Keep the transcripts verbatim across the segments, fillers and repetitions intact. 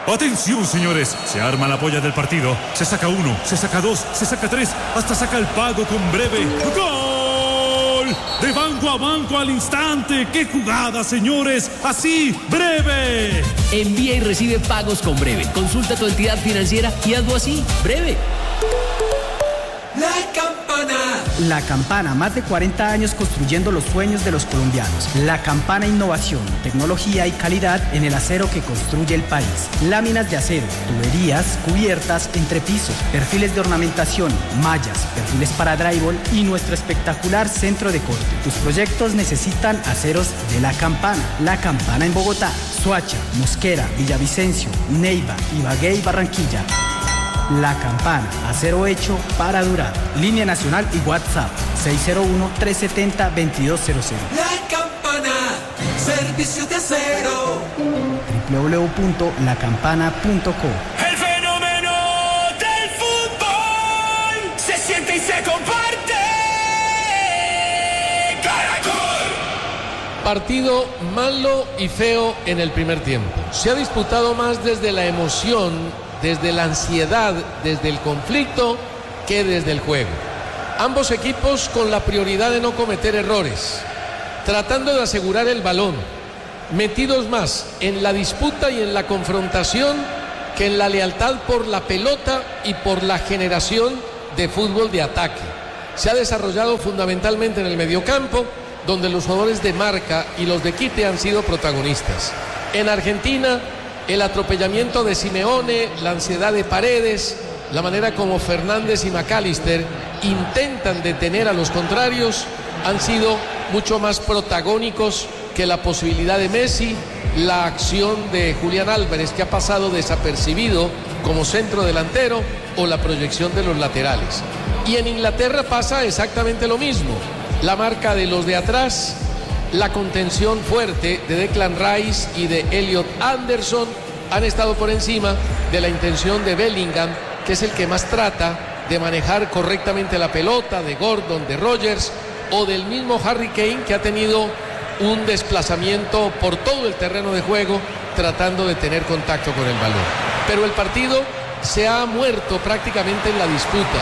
Atención, señores, se arma la polla del partido. Se saca uno, se saca dos, se saca tres, hasta saca el pago con breve. ¡Gol! De banco a banco al instante. ¡Qué jugada, señores! Así, breve. Envía y recibe pagos con breve. Consulta tu entidad financiera y hazlo así, breve. La Campana. La Campana, más de cuarenta años construyendo los sueños de los colombianos. La Campana, innovación, tecnología y calidad en el acero que construye el país. Láminas de acero, tuberías, cubiertas, entrepiso, perfiles de ornamentación, mallas, perfiles para drywall y nuestro espectacular centro de corte. Tus proyectos necesitan aceros de La Campana. La Campana en Bogotá, Soacha, Mosquera, Villavicencio, Neiva, Ibagué y Barranquilla. La Campana, acero hecho para durar. Línea nacional y WhatsApp seis cero uno, tres siete cero, dos dos cero cero. La Campana, servicio de acero. doble u doble u doble u punto la campana punto co. El fenómeno del fútbol se siente y se comparte. ¡Caracol! Partido malo y feo en el primer tiempo. Se ha disputado más desde la emoción, desde la ansiedad, desde el conflicto, que desde el juego. Ambos equipos con la prioridad de no cometer errores, tratando de asegurar el balón, metidos más en la disputa y en la confrontación que en la lealtad por la pelota y por la generación de fútbol de ataque. Se ha desarrollado fundamentalmente en el mediocampo, donde los jugadores de marca y los de quite han sido protagonistas. En Argentina, el atropellamiento de Simeone, la ansiedad de Paredes, la manera como Fernández y McAllister intentan detener a los contrarios han sido mucho más protagónicos que la posibilidad de Messi, la acción de Julián Álvarez, que ha pasado desapercibido como centro delantero, o la proyección de los laterales. Y en Inglaterra pasa exactamente lo mismo. La marca de los de atrás, la contención fuerte de Declan Rice y de Elliot Anderson han estado por encima de la intención de Bellingham, que es el que más trata de manejar correctamente la pelota, de Gordon, de Rogers o del mismo Harry Kane, que ha tenido un desplazamiento por todo el terreno de juego tratando de tener contacto con el balón. Pero el partido se ha muerto prácticamente en la disputa.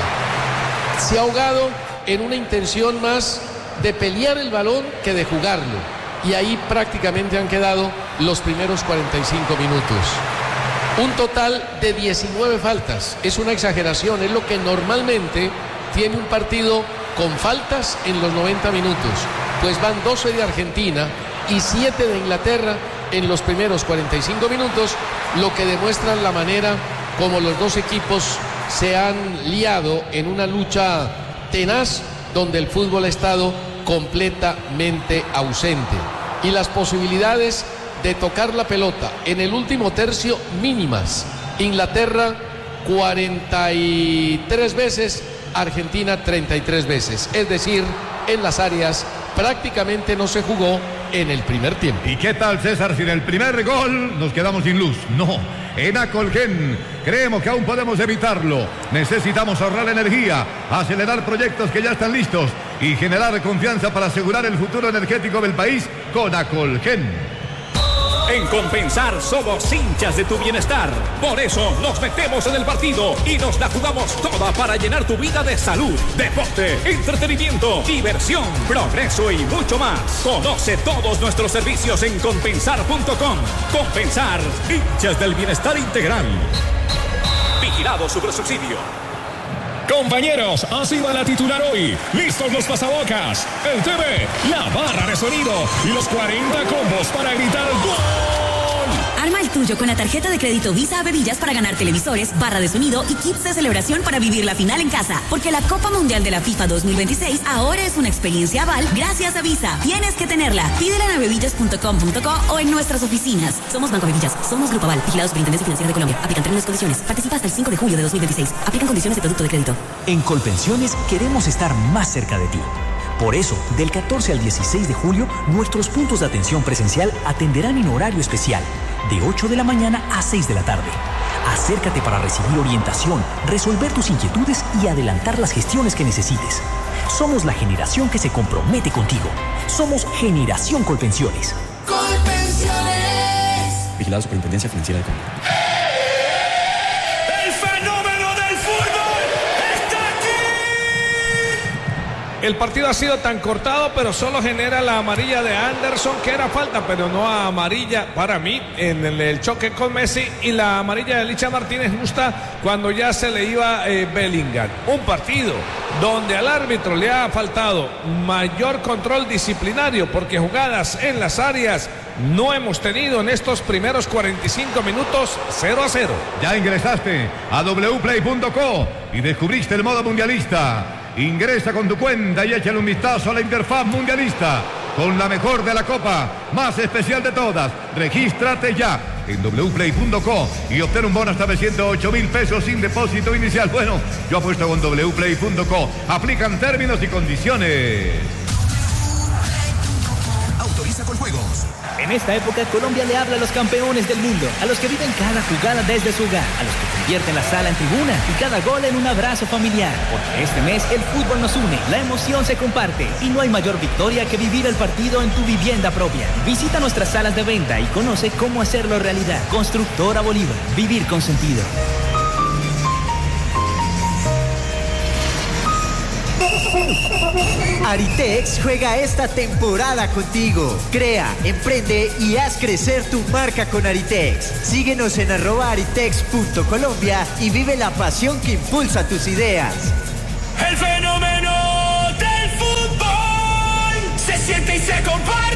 Se ha ahogado en una intención más de pelear el balón que de jugarlo. Y ahí prácticamente han quedado los primeros cuarenta y cinco minutos. Un total de diecinueve faltas. Es una exageración, es lo que normalmente tiene un partido con faltas en los noventa minutos. Pues van doce de Argentina y siete de Inglaterra en los primeros cuarenta y cinco minutos, lo que demuestra la manera como los dos equipos se han liado en una lucha tenaz, donde el fútbol ha estado completamente ausente. Y las posibilidades de tocar la pelota en el último tercio mínimas. Inglaterra cuarenta y tres veces, Argentina treinta y tres veces. Es decir, en las áreas prácticamente no se jugó en el primer tiempo. ¿Y qué tal, César? Sin el primer gol nos quedamos sin luz. No, en Acolgen creemos que aún podemos evitarlo. Necesitamos ahorrar energía, acelerar proyectos que ya están listos y generar confianza para asegurar el futuro energético del país con Acolgen. En Compensar somos hinchas de tu bienestar. Por eso nos metemos en el partido y nos la jugamos toda para llenar tu vida de salud, deporte, entretenimiento, diversión, progreso y mucho más. Conoce todos nuestros servicios en compensar punto com. Compensar, hinchas del bienestar integral. Vigilado Supersubsidio. Compañeros, así va la titular hoy. Listos los pasabocas, el T V, la barra de sonido y los cuarenta combos para gritar ¡gol! Arma el tuyo con la tarjeta de crédito Visa a Bebillas para ganar televisores, barra de sonido y kits de celebración para vivir la final en casa. Porque la Copa Mundial de la FIFA dos mil veintiséis ahora es una experiencia Aval gracias a Visa. Tienes que tenerla. Pídela en bebillas punto com punto co o en nuestras oficinas. Somos Banco Bebillas. Somos Grupo Aval. Vigilados Superintendencia Financiera de Colombia. Aplican términos y condiciones. Participa hasta el cinco de julio de dos mil veintiséis. Aplican condiciones de producto de crédito. En Colpensiones queremos estar más cerca de ti. Por eso, del catorce al dieciséis de julio, nuestros puntos de atención presencial atenderán en horario especial, de ocho de la mañana a seis de la tarde. Acércate para recibir orientación, resolver tus inquietudes y adelantar las gestiones que necesites. Somos la generación que se compromete contigo. Somos Generación Colpensiones. Colpensiones. Vigilado Superintendencia Financiera de Colombia. El partido ha sido tan cortado, pero solo genera la amarilla de Anderson, que era falta, pero no amarilla para mí en el, el choque con Messi, y la amarilla de Licha Martínez justa cuando ya se le iba eh, Bellingham. Un partido donde al árbitro le ha faltado mayor control disciplinario, porque jugadas en las áreas no hemos tenido en estos primeros cuarenta y cinco minutos. Cero a cero. Ya ingresaste a doble u play punto co y descubriste el modo mundialista. Ingresa con tu cuenta y échale un vistazo a la interfaz mundialista con la mejor de la Copa, más especial de todas. Regístrate ya en doble u play punto co y obtén un bono hasta de ciento ocho mil pesos sin depósito inicial. Bueno, yo apuesto con doble u play punto co. Aplican términos y condiciones. Autoriza con juegos. En esta época, Colombia le habla a los campeones del mundo, a los que viven cada jugada desde su hogar, a los que convierten la sala en tribuna y cada gol en un abrazo familiar. Porque este mes el fútbol nos une, la emoción se comparte y no hay mayor victoria que vivir el partido en tu vivienda propia. Visita nuestras salas de venta y conoce cómo hacerlo realidad. Constructora Bolívar, vivir con sentido. Aritex juega esta temporada contigo. Crea, emprende y haz crecer tu marca con Aritex. Síguenos en arroba aritex punto colombia y vive la pasión que impulsa tus ideas. El fenómeno del fútbol se siente y se comparte.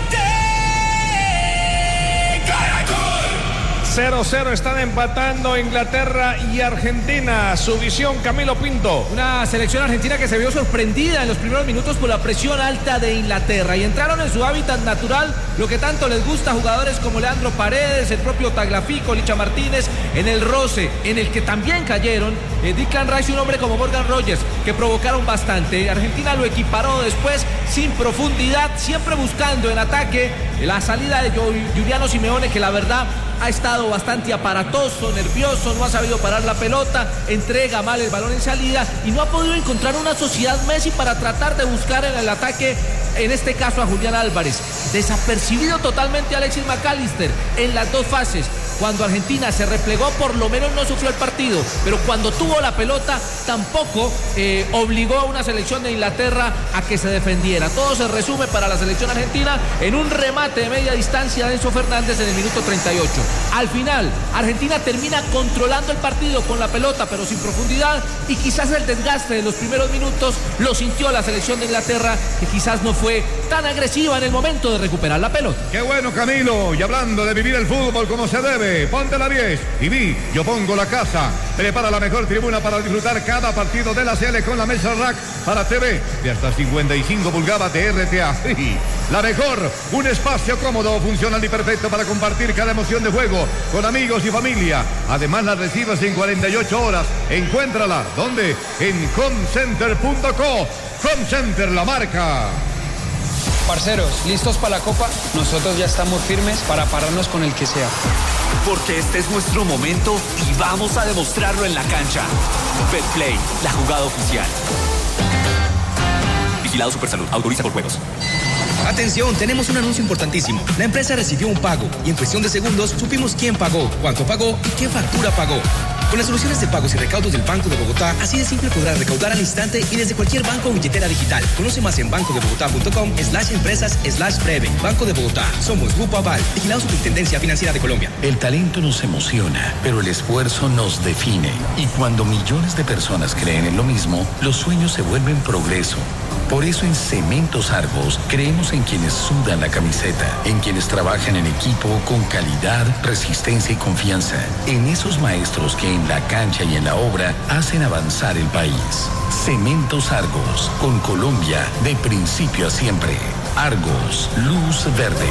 cero cero están empatando Inglaterra y Argentina. Su visión, Camilo Pinto. Una selección argentina que se vio sorprendida en los primeros minutos por la presión alta de Inglaterra y entraron en su hábitat natural, lo que tanto les gusta a jugadores como Leandro Paredes, el propio Tagliafico, Licha Martínez, en el roce en el que también cayeron eh, Declan Rice y un hombre como Morgan Rogers, que provocaron bastante. Argentina lo equiparó después sin profundidad, siempre buscando en ataque la salida de Giuliano Simeone, que la verdad ha estado bastante aparatoso, nervioso, no ha sabido parar la pelota, entrega mal el balón en salida y no ha podido encontrar una sociedad Messi para tratar de buscar en el ataque, en este caso a Julián Álvarez. Desapercibido totalmente Alexis McAllister en las dos fases. Cuando Argentina se replegó, por lo menos no sufrió el partido, pero cuando tuvo la pelota tampoco eh, obligó a una selección de Inglaterra a que se defendiera. Todo se resume para la selección argentina en un remate de media distancia de Enzo Fernández en el minuto treinta y ocho. Al final, Argentina termina controlando el partido con la pelota, pero sin profundidad, y quizás el desgaste de los primeros minutos lo sintió la selección de Inglaterra, que quizás no fue tan agresiva en el momento de recuperar la pelota. Qué bueno, Camilo, y hablando de vivir el fútbol como se debe, ponte la diez y vi, yo pongo la casa. Prepara la mejor tribuna para disfrutar cada partido de la C L con la mesa rack para T V de hasta cincuenta y cinco pulgadas de R T A. La mejor, un espacio cómodo, funcional y perfecto para compartir cada emoción de juego con amigos y familia. Además la recibes en cuarenta y ocho horas. Encuéntrala, ¿dónde? En home center punto co. Home Center, la marca. Parceros, ¿listos para la Copa? Nosotros ya estamos firmes para pararnos con el que sea. Porque este es nuestro momento y vamos a demostrarlo en la cancha. Betplay, la jugada oficial. Vigilado Supersalud, autoriza por juegos. Atención, tenemos un anuncio importantísimo. La empresa recibió un pago y en cuestión de segundos supimos quién pagó, cuánto pagó y qué factura pagó. Con las soluciones de pagos y recaudos del Banco de Bogotá, así de simple podrás recaudar al instante y desde cualquier banco o billetera digital. Conoce más en bancodebogotá.com slash empresas slash breve. Banco de Bogotá. Somos Grupo Aval, vigilado Superintendencia Financiera de Colombia. El talento nos emociona, pero el esfuerzo nos define. Y cuando millones de personas creen en lo mismo, los sueños se vuelven progreso. Por eso en Cementos Argos creemos en quienes sudan la camiseta, en quienes trabajan en equipo con calidad, resistencia y confianza, en esos maestros que en la cancha y en la obra hacen avanzar el país. Cementos Argos, con Colombia de principio a siempre. Argos, luz verde.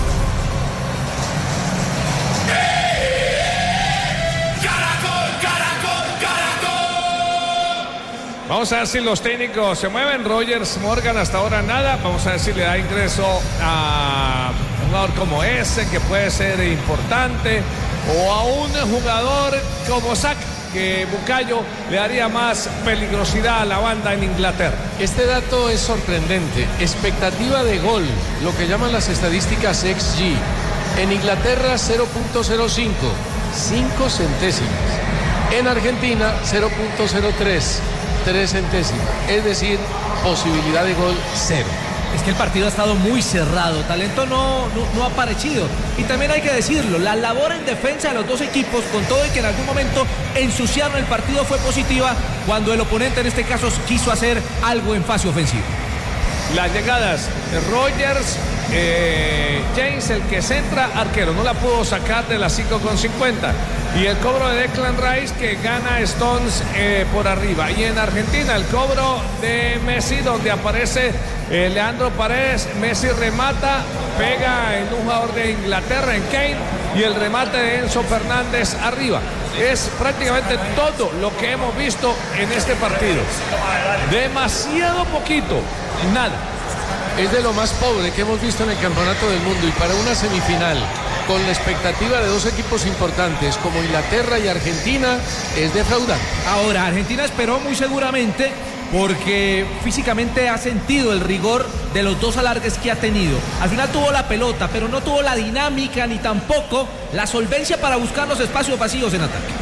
Vamos a ver si los técnicos se mueven. Rogers, Morgan, hasta ahora nada. Vamos a ver si le da ingreso a un jugador como ese, que puede ser importante, o a un jugador como Sack, que Bucayo le daría más peligrosidad a la banda en Inglaterra. Este dato es sorprendente. Expectativa de gol, lo que llaman las estadísticas X G. En Inglaterra cero punto cero cinco, cinco centésimas. En Argentina cero punto cero tres, tres centésimas. Es decir, posibilidad de gol cero. Es que el partido ha estado muy cerrado, talento no, no, no ha aparecido. Y también hay que decirlo, la labor en defensa de los dos equipos, con todo y que en algún momento ensuciaron el partido, fue positiva cuando el oponente en este caso quiso hacer algo en fase ofensiva. Las llegadas de Rogers, eh, James, el que centra, arquero, no la pudo sacar de las cinco con cincuenta. Y el cobro de Declan Rice que gana Stones eh, por arriba. Y en Argentina el cobro de Messi donde aparece eh, Leandro Paredes. Messi remata, pega en un jugador de Inglaterra, en Kane, y el remate de Enzo Fernández arriba. Es prácticamente todo lo que hemos visto en este partido. Demasiado poquito, nada. Es de lo más pobre que hemos visto en el Campeonato del Mundo, y para una semifinal con la expectativa de dos equipos importantes como Inglaterra y Argentina es defraudante. Ahora, Argentina esperó muy seguramente porque físicamente ha sentido el rigor de los dos alargues que ha tenido. Al final tuvo la pelota, pero no tuvo la dinámica ni tampoco la solvencia para buscar los espacios vacíos en ataque.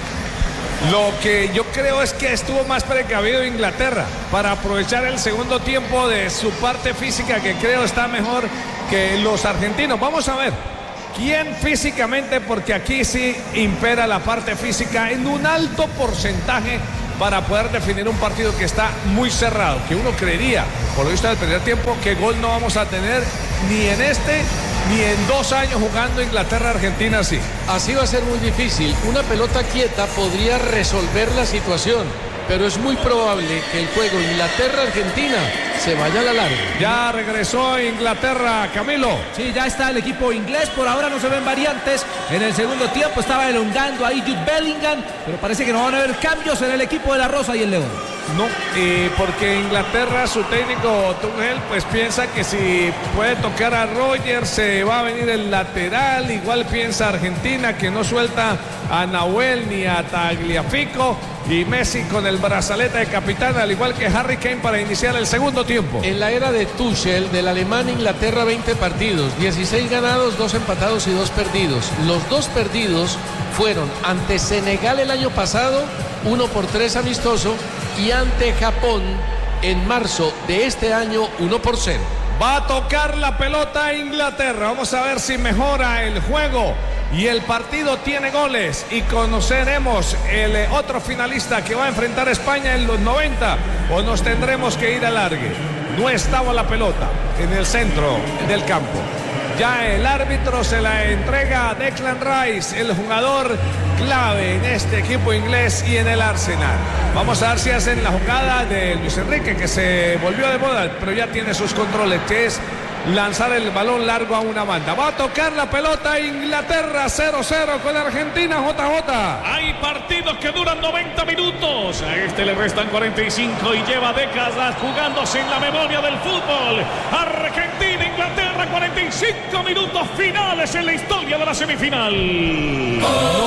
Lo que yo creo es que estuvo más precavido Inglaterra para aprovechar el segundo tiempo de su parte física, que creo está mejor que los argentinos. Vamos a ver quién físicamente, porque aquí sí impera la parte física en un alto porcentaje para poder definir un partido que está muy cerrado, que uno creería, por lo visto del primer tiempo, que gol no vamos a tener ni en este ni en dos años jugando Inglaterra-Argentina así. Así va a ser muy difícil. Una pelota quieta podría resolver la situación, pero es muy probable que el juego Inglaterra-Argentina se vaya a la larga. Ya regresó Inglaterra, Camilo. Sí, ya está el equipo inglés. Por ahora no se ven variantes. En el segundo tiempo estaba elongando ahí Jude Bellingham, pero parece que no van a haber cambios en el equipo de la Rosa y el León. No, eh, porque Inglaterra, su técnico Tuchel, pues piensa que si puede tocar a Rogers se va a venir el lateral. Igual piensa Argentina, que no suelta a Nahuel ni a Tagliafico, y Messi con el brazalete de capitán, al igual que Harry Kane, para iniciar el segundo tiempo. En la era de Tuchel, del alemán, Inglaterra veinte partidos, dieciséis ganados, dos empatados y dos perdidos. Los dos perdidos fueron ante Senegal el año pasado, uno por tres amistoso, y ante Japón en marzo de este año, uno por cero. Va a tocar la pelota Inglaterra. Vamos a ver si mejora el juego y el partido tiene goles, y conoceremos el otro finalista que va a enfrentar a España en los noventa, o nos tendremos que ir al largue. No estaba la pelota en el centro del campo. Ya el árbitro se la entrega a Declan Rice, el jugador clave en este equipo inglés y en el Arsenal. Vamos a ver si hacen la jugada de Luis Enrique, que se volvió de moda, pero ya tiene sus controles, que es lanzar el balón largo a una banda. Va a tocar la pelota Inglaterra, cero cero con Argentina, J J. Hay partidos que duran noventa minutos. A este le restan cuarenta y cinco y lleva décadas jugándose en la memoria del fútbol. Argentina, Inglaterra, cuarenta y cinco minutos finales en la historia de la semifinal. No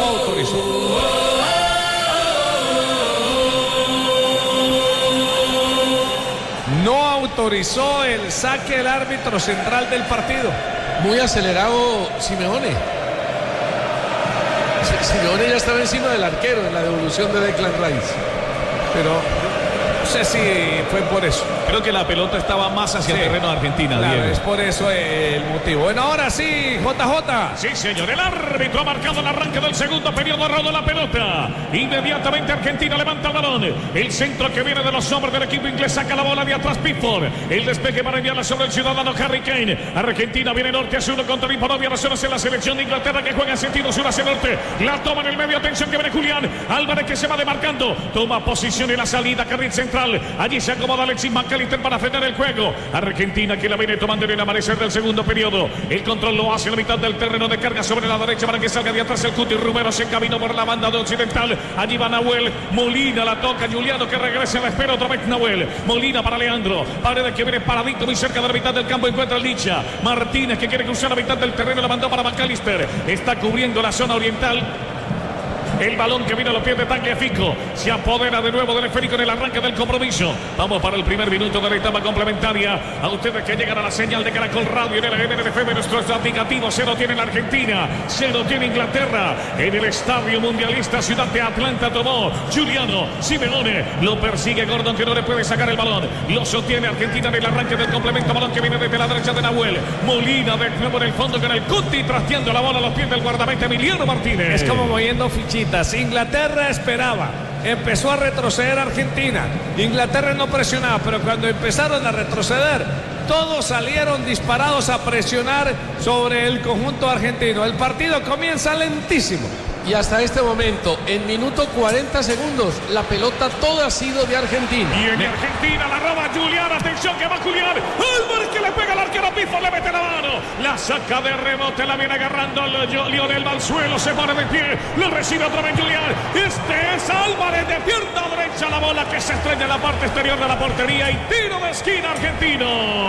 autorizó. No autorizó el saque el árbitro central del partido. Muy acelerado Simeone. Simeone ya estaba encima del arquero en la devolución de Declan Rice. Pero no sé si fue por eso. Creo que la pelota estaba más hacia Sí, el terreno de Argentina, claro, Diego. es por eso el motivo. Bueno, ahora sí, J J. Sí, señor, el árbitro ha marcado el arranque del segundo periodo, rodó la pelota. Inmediatamente Argentina levanta el balón. El centro que viene de los hombres del equipo inglés saca la bola de atrás, Pickford. El despegue para enviarla sobre el ciudadano Harry Kane. Argentina viene norte a sur contra el impano de oraciones en la selección de Inglaterra, que juega en sentido sur hacia norte. La toma en el medio, atención que viene Julián Álvarez, que se va demarcando. Toma posición en la salida, carril central. Allí se acomoda Alexis McAllister para frenar el juego. Argentina que la viene tomando en el amanecer del segundo periodo. El control lo hace en la mitad del terreno de carga sobre la derecha para que salga de atrás el Cuti Romero. Se encaminó por la banda de occidental. Allí va Nahuel Molina, la toca Juliano, que regresa a la espera otra vez Nahuel Molina para Leandro Paredes, que viene paradito muy cerca de la mitad del campo. Encuentra Licha Martínez, que quiere cruzar la mitad del terreno, la mandó para McAllister. Está cubriendo la zona oriental El balón que viene a los pies de Tagliafico. Se apodera de nuevo del esférico en el arranque del compromiso. Vamos para el primer minuto de la etapa complementaria. A ustedes que llegan a la señal de Caracol Radio en el M N F de nuestros aplicativos. Cero tiene la Argentina, cero tiene Inglaterra. En el Estadio Mundialista Ciudad de Atlanta tomó Giuliano Simeone. Lo persigue Gordon, que no le puede sacar el balón. Lo sostiene Argentina en el arranque del complemento. Balón que viene desde la derecha de Nahuel Molina, de nuevo en el fondo con el Cuti, trasteando la bola a los pies del guardameta Emiliano Martínez. Es como moviendo fichitas. Inglaterra esperaba, empezó a retroceder Argentina. Inglaterra no presionaba, pero cuando empezaron a retroceder, todos salieron disparados a presionar sobre el conjunto argentino. El partido comienza lentísimo. Y hasta este momento, en minuto cuarenta segundos, la pelota toda ha sido de Argentina. Y en Argentina la roba Julián. Atención que va Julián. Álvarez que le pega al arquero Pifford, le mete la mano. La saca de rebote, la viene agarrando Lionel Balsuelo. Se pone de pie. Lo recibe otra vez Julián. Este es Álvarez de pierna derecha. La bola que se estrella en la parte exterior de la portería. Y tiro de esquina argentino.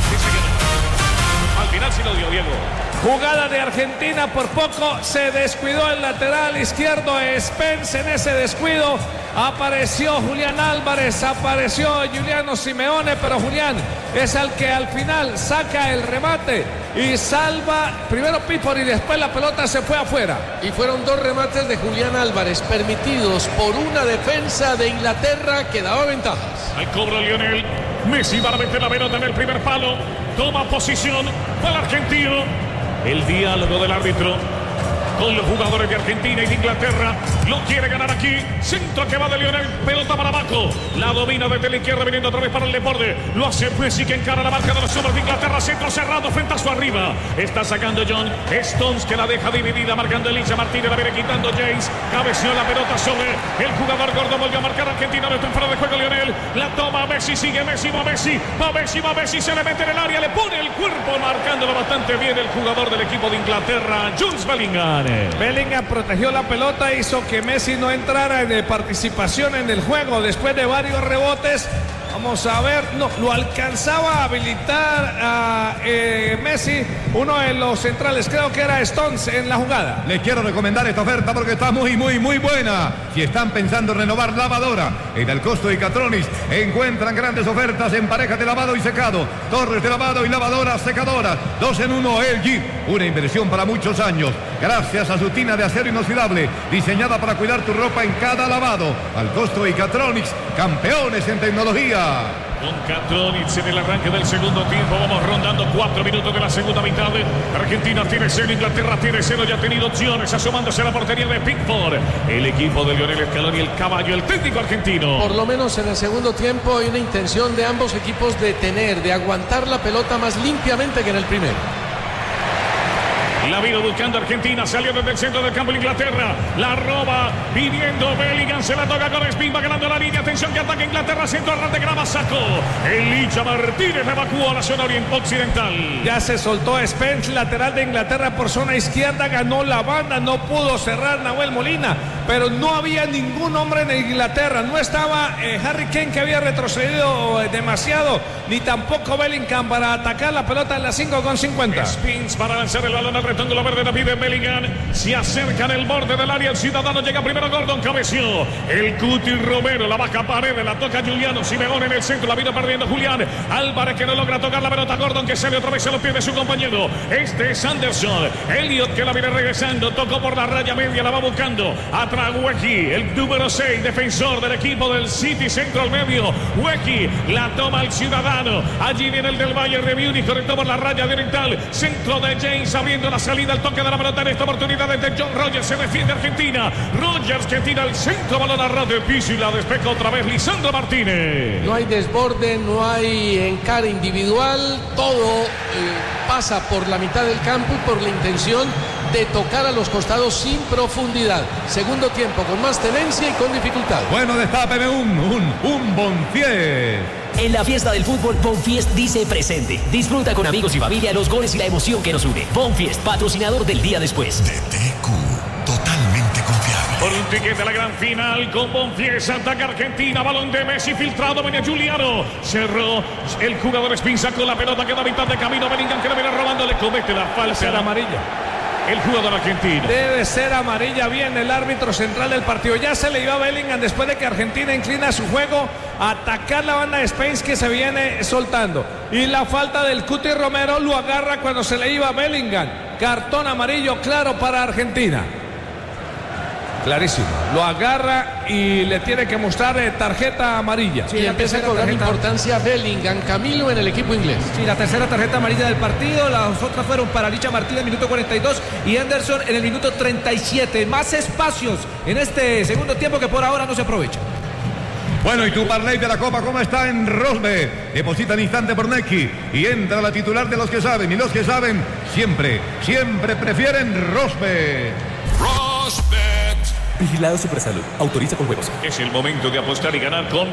Al final sí lo dio Diego. Jugada de Argentina, por poco se descuidó el lateral izquierdo Spence. En ese descuido apareció Julián Álvarez, apareció Giuliano Simeone, pero Julián es el que al final saca el remate y salva primero Pifford y después la pelota se fue afuera. Y fueron dos remates de Julián Álvarez permitidos por una defensa de Inglaterra que daba ventajas. Al cobro Lionel Messi va a meter la pelota en el primer palo. Toma posición para el argentino. El diálogo del árbitro con los jugadores de Argentina y de Inglaterra. Lo quiere ganar aquí. Centro que va de Lionel. Pelota para abajo. La domina desde la izquierda, viniendo otra vez para el deporte. Lo hace Messi, que encara la marca de los hombres de Inglaterra. Centro cerrado, frente a su arriba. Está sacando John Stones, que la deja dividida, marcando Licha Martínez. La viene quitando James. Cabeció la pelota sobre el jugador gordo. Volvió a marcar Argentina. No está en fuera de juego Lionel. La toma Messi. Sigue Messi. Va Messi. Va Messi. Va Messi. Se le mete en el área. Le pone el cuerpo, marcándolo bastante bien el jugador del equipo de Inglaterra, Jules Bellingham. Bellingham protegió la pelota, hizo que Messi no entrara en participación en el juego después de varios rebotes. Vamos a ver, no, lo alcanzaba a habilitar a eh, Messi, uno de los centrales, creo que era Stones en la jugada. Les quiero recomendar esta oferta porque está muy, muy, muy buena. Si están pensando en renovar lavadora, en el costo de Catronis encuentran grandes ofertas en parejas de lavado y secado, torres de lavado y lavadoras secadoras, dos en uno L G, una inversión para muchos años, gracias a su tina de acero inoxidable, diseñada para cuidar tu ropa en cada lavado, al costo de Catronis, campeones en tecnología. Con Catronics en el arranque del segundo tiempo. Vamos rondando cuatro minutos de la segunda mitad. Argentina tiene cero, Inglaterra tiene cero. Ya ha tenido opciones asomándose a la portería de Pickford. El equipo de Lionel Scaloni, el caballo, el técnico argentino. Por lo menos en el segundo tiempo hay una intención de ambos equipos de tener, de aguantar la pelota más limpiamente que en el primero. La vino buscando Argentina, salió desde el centro del campo de Inglaterra, la roba, viniendo Bellingham, se la toca con Spin, va ganando la línea, atención que ataca Inglaterra, centro a ras de grama, sacó el Licha Martínez, evacuó a la zona occidental. Ya se soltó Spence, lateral de Inglaterra por zona izquierda, ganó la banda, no pudo cerrar Nahuel Molina, pero no había ningún hombre en Inglaterra, no estaba eh, Harry Kane, que había retrocedido eh, demasiado, ni tampoco Bellingham para atacar la pelota en la cinco con cincuenta. Spins para lanzar el balón al rectángulo verde, David Bellingham se acerca en el borde del área, el ciudadano llega primero, Gordon cabeció, el Cuti Romero, la baja pared, la toca Giuliano Simeone en el centro, la vino perdiendo Julián Álvarez, que no logra tocar la pelota, Gordon que sale otra vez a los pies de su compañero, este es Anderson, Elliot que la viene regresando, tocó por la raya media, la va buscando, atrás Wecky, el número seis, defensor del equipo del City, centro al medio, Wecky, la toma el ciudadano, allí viene el del Bayern de Múnich, conectó por la raya oriental, centro de James, abriendo la salida, el toque de la pelota en esta oportunidad desde John Rogers, se defiende Argentina, Rogers que tira el centro, balón a ras de piso y la despeja otra vez Lisandro Martínez. No hay desborde, no hay encare individual, todo eh, pasa por la mitad del campo y por la intención de tocar a los costados sin profundidad. Segundo tiempo con más tenencia y con dificultad. Bueno, destápeme un, un, un Bonfies. En la fiesta del fútbol, Bonfiest dice presente. Disfruta con amigos y familia los goles y la emoción que nos une. Bonfiest, patrocinador del día después. D T Q, totalmente confiable. Por un ticket de la gran final con Bonfies, ataca Argentina, balón de Messi filtrado, venía Giuliano, cerró el jugador Spin, sacó la pelota, queda a mitad de camino, Bellingham que la viene robando, le comete la falta. La amarilla. el jugador argentino. Debe ser amarilla bien el árbitro central del partido. Ya se le iba a Bellingham después de que Argentina inclina su juego a atacar la banda de Spence que se viene soltando. Y la falta del Cuti Romero lo agarra cuando se le iba a Bellingham. Cartón amarillo claro para Argentina. Clarísimo, lo agarra y le tiene que mostrar eh, tarjeta amarilla. Sí, y empieza a cobrar tarjeta. Importancia Bellingham, Camilo en el equipo inglés. Sí, la tercera tarjeta amarilla del partido, las otras fueron para Licha Martínez en el minuto cuarenta y dos y Henderson en el minuto treinta y siete. Más espacios en este segundo tiempo que por ahora no se aprovecha. Bueno, y tu parlay de la Copa, ¿cómo está en Rosbet? Deposita en instante por Nequi y entra la titular de los que saben. Y los que saben, siempre, siempre prefieren Rosbet. Rosbet. Vigilado Supersalud. Autoriza con juegos. Es el momento de apostar y ganar con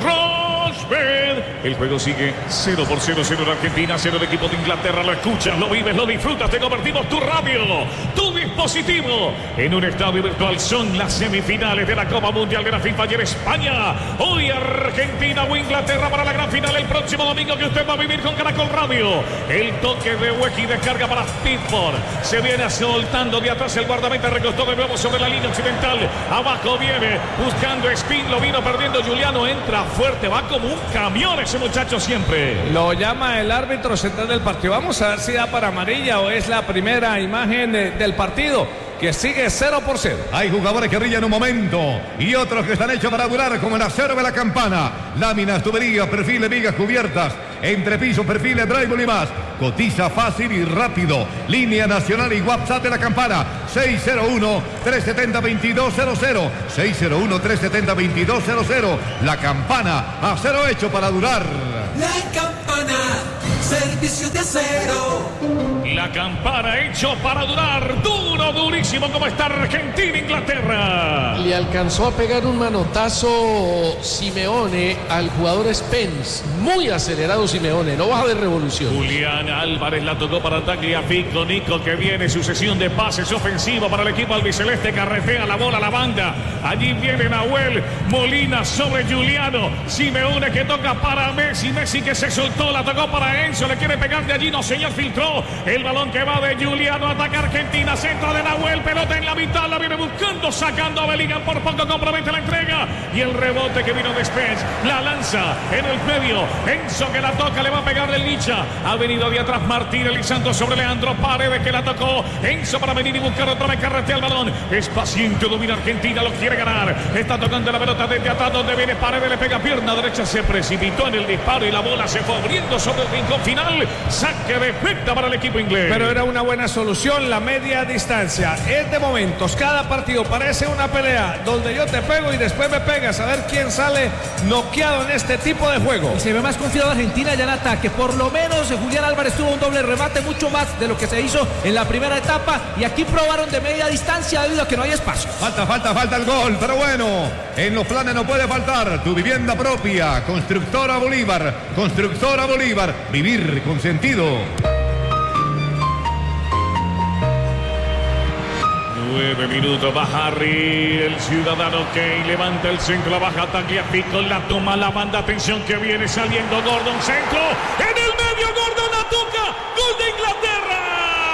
Rosbet. El juego sigue cero por cero, cero en Argentina, cero el equipo de Inglaterra. Lo escuchas, lo vives, lo disfrutas. Te convertimos tu radio, tu dispositivo en un estadio virtual. Son las semifinales de la Copa Mundial de la FIFA ayer España. Hoy Argentina o Inglaterra para la gran final el próximo domingo que usted va a vivir con Caracol Radio. El toque de Huequi descarga para Pickford. Se viene soltando de atrás el guardameta. Recostó de nuevo sobre la línea occidental. Abajo viene buscando Spin, lo vino perdiendo Juliano, entra fuerte, va como un camión ese muchacho siempre. Lo llama el árbitro central del partido. Vamos a ver si da para amarilla o es la primera imagen de, del partido, que sigue cero por cero. Hay jugadores que brillan un momento y otros que están hechos para durar, como el acero de la campana. Láminas, tuberías, perfiles, vigas cubiertas, entrepisos, perfiles, drywall y más. Cotiza fácil y rápido. Línea nacional y WhatsApp de la campana. seis cero uno, tres siete cero, dos dos cero cero. seis cero uno, tres siete cero, dos dos cero cero. La campana, acero hecho para durar. La campana, servicio de acero. La campana hecho para durar, duro, durísimo como está Argentina, Inglaterra. Le alcanzó a pegar un manotazo Simeone al jugador Spence. Muy acelerado Simeone, no baja de revolución. Julián Álvarez la tocó para Tagliafico. Nico que viene, sucesión de pases ofensivo para el equipo albiceleste. Carretea la bola a la banda. Allí viene Nahuel Molina sobre Juliano. Simeone que toca para Messi. Messi que se soltó, la tocó para Enzo. Le quiere pegar de allí, no señor, filtró. El balón que va de Juliano, ataca Argentina, centro de Nahuel, pelota en la mitad, la viene buscando, sacando a Bellingham, por poco compromete la entrega, y el rebote que vino de Spence, la lanza en el medio, Enzo que la toca, le va a pegar el Licha, ha venido de atrás Martín Elizando sobre Leandro Paredes que la tocó, Enzo para venir y buscar otra vez, carretea el balón, es paciente, domina Argentina, lo quiere ganar, está tocando la pelota desde atrás donde viene Paredes, le pega pierna derecha, se precipitó en el disparo y la bola se fue abriendo sobre el rincón final, saque de meta para el equipo inglés. Pero era una buena solución la media distancia. Es de momentos, cada partido parece una pelea donde yo te pego y después me pegas, a ver quién sale noqueado en este tipo de juego. Y se ve más confiado Argentina ya en ataque. Por lo menos Julián Álvarez tuvo un doble remate, mucho más de lo que se hizo en la primera etapa, y aquí probaron de media distancia debido a que no hay espacio. Falta, falta, falta el gol, pero bueno, en los planes no puede faltar tu vivienda propia. Constructora Bolívar, Constructora Bolívar, vivir con sentido. Nueve minutos, va Harry, el ciudadano que levanta el centro, la baja Tagliafico, la toma la banda, atención que viene saliendo Gordon, centro, en el medio Gordon la toca, gol de Inglaterra.